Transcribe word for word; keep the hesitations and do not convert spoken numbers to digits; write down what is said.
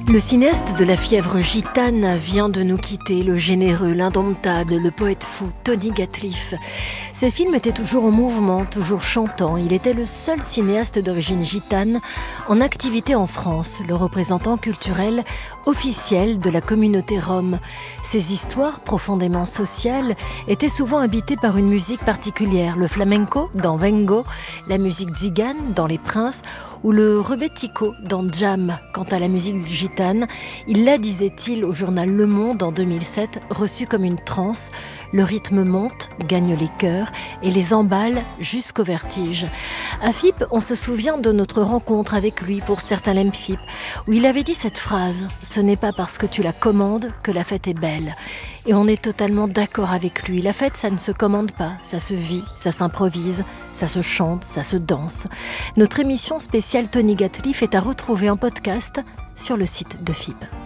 Le cinéaste de La fièvre gitane vient de nous quitter, le généreux, l'indomptable, le poète fou, Tony Gatliff. Ses films étaient toujours en mouvement, toujours chantants. Il était le seul cinéaste d'origine gitane en activité en France, le représentant culturel officiel de la communauté rome. Ses histoires, profondément sociales, étaient souvent habitées par une musique particulière, le flamenco dans Vengo, la musique zigane dans Les Princes ou le rebetiko dans Jam. Quant à la musique gitane, il l'a, disait-il au journal Le Monde en deux mille sept, reçue comme une transe. Le rythme monte, gagne les cœurs et les emballe jusqu'au vertige. À F I P, on se souvient de notre rencontre avec lui pour certains L M F I P, où il avait dit cette phrase « Ce n'est pas parce que tu la commandes que la fête est belle ». Et on est totalement d'accord avec lui. La fête, ça ne se commande pas, ça se vit, ça s'improvise, ça se chante, ça se danse. Notre émission spéciale Tony Gatliff est à retrouver en podcast sur le site de F I P.